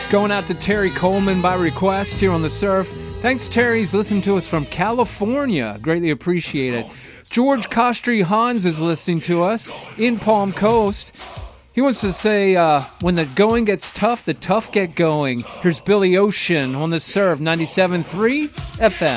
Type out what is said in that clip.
Going out to Terry Coleman by request here on The Surf. Thanks, Terry. He's listening to us from California. Greatly appreciate it. George Kostri Hans is listening to us in Palm Coast. He wants to say, when the going gets tough, the tough get going. Here's Billy Ocean on The Surf, 97.3 FM.